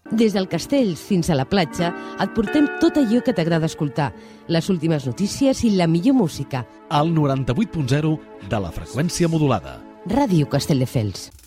Des del castell fins a la platja et portem tot allò que t'agrada escoltar, les últimes notícies i la millor música. Al 98.0 de la freqüència modulada. Ràdio Castelldefels.